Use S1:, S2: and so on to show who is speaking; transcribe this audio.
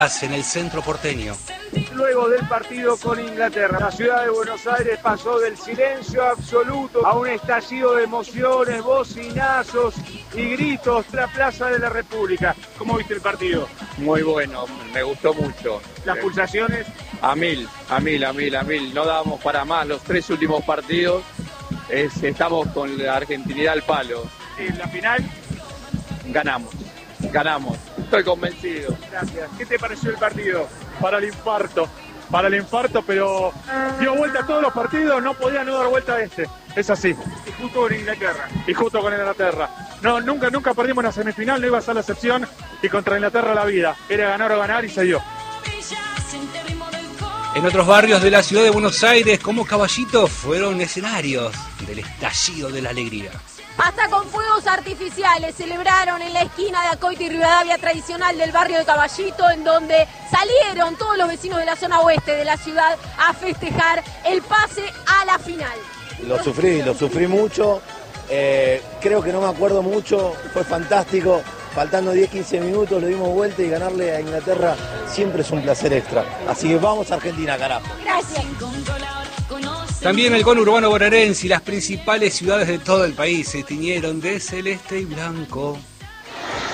S1: en el centro porteño.
S2: Luego del partido con Inglaterra, la ciudad de Buenos Aires pasó del silencio absoluto a un estallido de emociones, bocinazos y gritos en la Plaza de la República. ¿Cómo viste el partido?
S3: Muy bueno, me gustó mucho.
S2: ¿Las pulsaciones?
S3: A mil. No dábamos para más los 3 últimos partidos. Estamos con la argentinidad al palo.
S2: ¿En la final?
S3: Ganamos. Estoy convencido.
S2: Gracias. ¿Qué te pareció el partido?
S4: Para el infarto, pero dio vuelta a todos los partidos, no podía no dar vuelta a este. Es así.
S2: Y justo con Inglaterra.
S4: No, nunca perdimos una semifinal, no iba a ser la excepción, y contra Inglaterra la vida. Era ganar o ganar y se dio.
S1: En otros barrios de la ciudad de Buenos Aires, como Caballito, fueron escenarios del estallido de la alegría.
S5: Hasta con fuegos artificiales celebraron en la esquina de Acoite y Rivadavia tradicional del barrio de Caballito, en donde salieron todos los vecinos de la zona oeste de la ciudad a festejar el pase a la final.
S6: Lo sufrí mucho, creo que no me acuerdo mucho, fue fantástico. Faltando 10-15 minutos le dimos vuelta y ganarle a Inglaterra siempre es un placer extra. Así que vamos a Argentina, carajo.
S5: Gracias.
S1: También el conurbano bonaerense y las principales ciudades de todo el país se tiñeron de celeste y blanco.